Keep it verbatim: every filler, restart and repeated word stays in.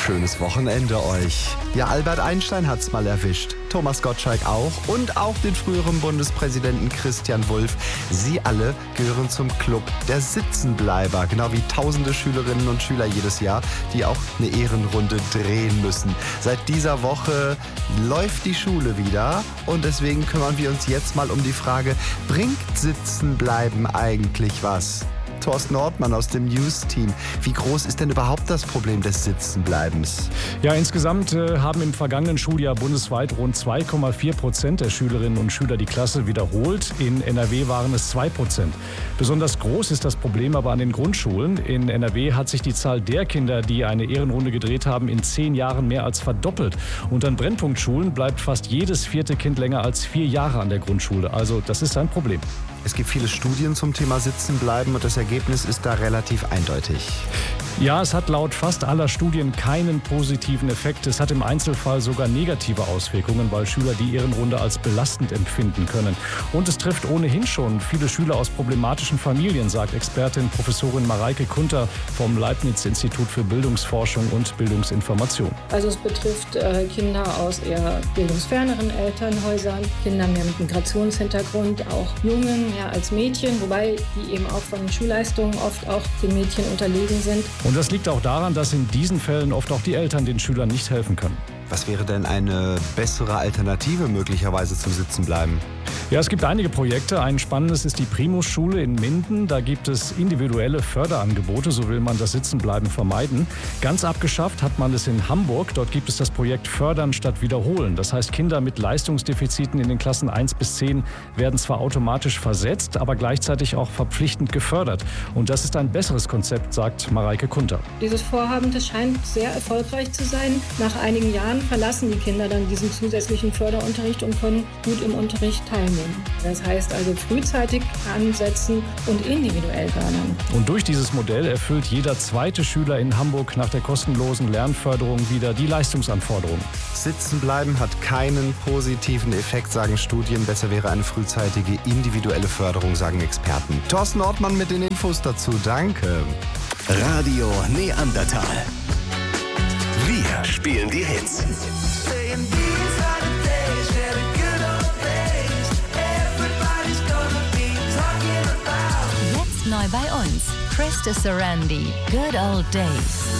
schönes Wochenende euch. Ja, Albert Einstein hat's mal erwischt, Thomas Gottschalk auch und auch den früheren Bundespräsidenten Christian Wulff. Sie alle gehören zum Club der Sitzenbleiber, genau wie tausende Schülerinnen und Schüler jedes Jahr, die auch eine Ehrenrunde drehen müssen. Seit dieser Woche läuft die Schule wieder und deswegen kümmern wir uns jetzt mal um die Frage, bringt Sitzenbleiben eigentlich was? Thorsten Ortmann aus dem News-Team. Wie groß ist denn überhaupt das Problem des Sitzenbleibens? Ja, insgesamt äh, haben im vergangenen Schuljahr bundesweit rund zwei Komma vier Prozent der Schülerinnen und Schüler die Klasse wiederholt. In N R W waren es zwei Prozent. Besonders groß ist das Problem aber an den Grundschulen. In N R W hat sich die Zahl der Kinder, die eine Ehrenrunde gedreht haben, in zehn Jahren mehr als verdoppelt. Und an Brennpunktschulen bleibt fast jedes vierte Kind länger als vier Jahre an der Grundschule. Also das ist ein Problem. Es gibt viele Studien zum Thema Sitzenbleiben und das Ergebnis ist da relativ eindeutig. Ja, es hat laut fast aller Studien keinen positiven Effekt. Es hat im Einzelfall sogar negative Auswirkungen, weil Schüler die Ehrenrunde als belastend empfinden können. Und es trifft ohnehin schon viele Schüler aus problematischen Familien, sagt Expertin Professorin Mareike Kunter vom Leibniz-Institut für Bildungsforschung und Bildungsinformation. Also es betrifft äh, Kinder aus eher bildungsferneren Elternhäusern, Kinder mehr mit Migrationshintergrund, auch Jungen ja, als Mädchen, wobei die eben auch von Schulleistungen oft auch den Mädchen unterlegen sind. Und das liegt auch daran, dass in diesen Fällen oft auch die Eltern den Schülern nicht helfen können. Was wäre denn eine bessere Alternative möglicherweise zum Sitzenbleiben? Ja, es gibt einige Projekte. Ein spannendes ist die Primus-Schule in Minden. Da gibt es individuelle Förderangebote, so will man das Sitzenbleiben vermeiden. Ganz abgeschafft hat man es in Hamburg. Dort gibt es das Projekt Fördern statt Wiederholen. Das heißt, Kinder mit Leistungsdefiziten in den Klassen eins bis zehn werden zwar automatisch versetzt, aber gleichzeitig auch verpflichtend gefördert. Und das ist ein besseres Konzept, sagt Mareike Kunter. Dieses Vorhaben, das scheint sehr erfolgreich zu sein. Nach einigen Jahren verlassen die Kinder dann diesen zusätzlichen Förderunterricht und können gut im Unterricht teilnehmen. Das heißt also frühzeitig ansetzen und individuell fördern. Und durch dieses Modell erfüllt jeder zweite Schüler in Hamburg nach der kostenlosen Lernförderung wieder die Leistungsanforderungen. Sitzenbleiben hat keinen positiven Effekt, sagen Studien. Besser wäre eine frühzeitige individuelle Förderung, sagen Experten. Thorsten Ortmann mit den Infos dazu. Danke. Radio Neandertal. Wir spielen die Hits. Jetzt neu bei uns. Krista Sarandon, Good Old Days.